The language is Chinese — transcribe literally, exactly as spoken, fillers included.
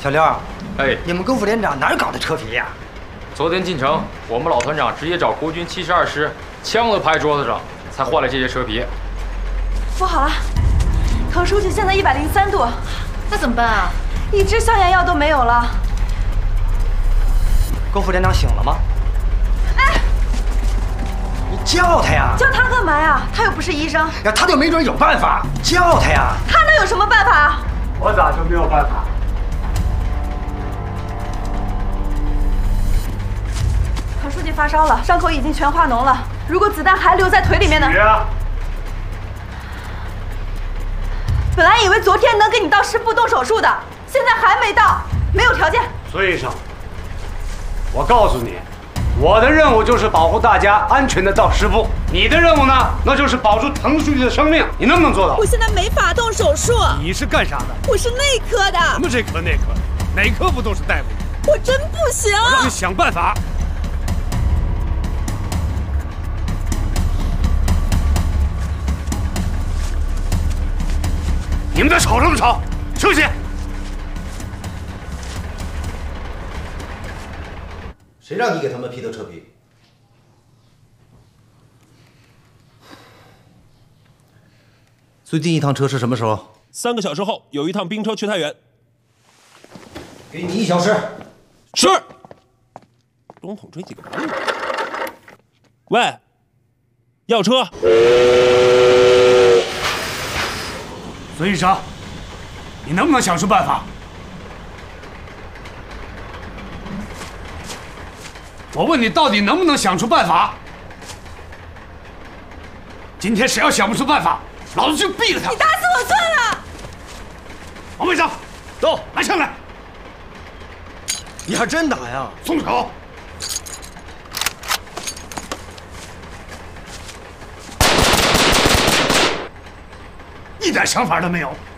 小刘， 哎， 你们狗副连长哪儿搞的车皮呀？ 昨天进城，我们老团长直接找国军七十二师枪都拍桌子上，才换了这些车皮。 不好了，唐书记现在一百零三度， 那怎么办啊？ 一支消炎药都没有了。 狗副连长醒了吗？ 哎， 你叫他呀！ 叫他干嘛呀？他又不是医生。 呀，他就没准有办法，叫他呀！ 他能有什么办法？ 我咋就没有办法？ 唐书记发烧了，伤口已经全化脓了。如果子弹还留在腿里面呢？ 啊、 本来以为昨天能给你到师部动手术的，现在还没到，没有条件。 孙医生，我告诉你，我的任务就是保护大家安全的到师部，你的任务呢，那就是保住滕书记的生命，你能不能做到？ 我现在没法动手术。 你是干啥的？ 我是内科的。 什么这科那科？哪科不都是大夫？ 我真不行。 我让你想办法。 你们在吵什么吵？休息。 谁让你给他们批的车皮？最近一趟车是什么时候？ 三个小时后有一趟兵车去太原。 给你一小时。 是。总统这几个人。喂，要车。 孙医生，你能不能想出办法？我问你，到底能不能想出办法？今天谁要想不出办法，老子就毙了他！ 你打死我算了！ 王卫生，走，拿枪来！ 你还真打呀？ 松手！ 一点想法都没有。